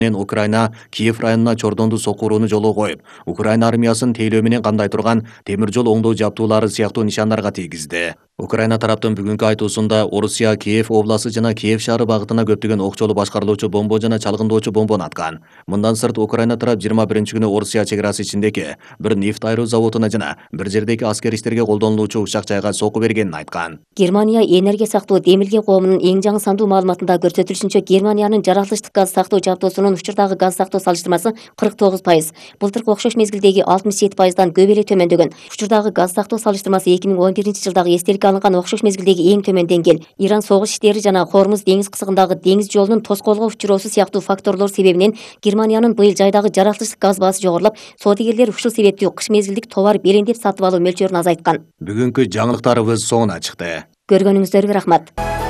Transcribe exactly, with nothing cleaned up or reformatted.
Украина Киев районуна чордонду сокурууну жолго коюп, Украина армиясын тейлөө менен камдай турган темир жол оңдоо жабдуулары сыяктуу нишандарга тийгизди. Украина тараптын бүгүнкү айтуусунда Орусия Киев областы жана Киев шаары багытына көптөгөн окчолуу башкарылуучу бомбо жана чалгындоочу бомбону аткан. Мындан сырт Украина тарап жыйырма биринчи күнү Орусия чек арасы ичиндеги бир нефть айыруу заводуна жана бир жердеги аскер иштерге колдонулуучу учак жайга сокку бергенин айткан. Германия энергия сактоо демилге коомунун эң жаңы сандуу маалыматында көрсөтүлүшүнчө Германиянын жаратылыштык газ сактоо жабдоосунун учурдагы газ сактоо салыштырмасы кырк тогуз пайыз. Былтыркы окшош мезгилдеги алтымыш жети пайыздан көп эле төмөндөгөн. Учурдагы газ сактоо салыштырмасы эки миң он биринчи жылдагы эстеликке алынган окшош мезгилдеги эң төмөн деңгээл. Иран согуш иштери жана Хормуз деңиз кысыгындагы деңиз жолунун тоскоолго учуроосу сыяктуу факторлор себебинен Германиянын быйыл жайдагы жаратылыштык газ баасы жогорулап, соодагерлер ушул себептүү кыш мезгилдик товар белеңдеп сатып алуу мөлчөрүн азайткан. Бүгүнкү жаңылыктарыбыз соңуна чыкты. Көргөнүңүздөргө рахмат.